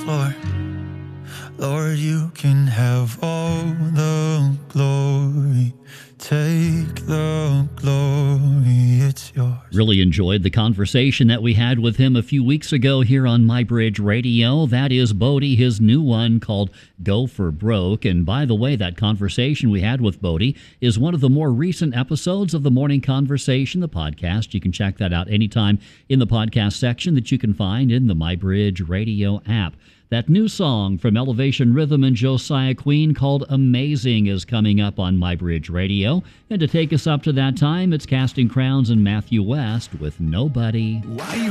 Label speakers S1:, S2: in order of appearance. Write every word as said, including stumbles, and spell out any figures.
S1: floor. Lord, you can have all the glory. Take the glory, it's yours.
S2: Really enjoyed the conversation that we had with him a few weeks ago here on MyBridge Radio. That is Bodie, his new one called Go for Broke. And by the way, that conversation we had with Bodie is one of the more recent episodes of the Morning Conversation, the podcast. You can check that out anytime in the podcast section that you can find in the MyBridge Radio app. That new song from Elevation Rhythm and Josiah Queen called Amazing is coming up on MyBridge Radio. And to take us up to that time, it's Casting Crowns and Matthew West with Nobody.
S1: Why you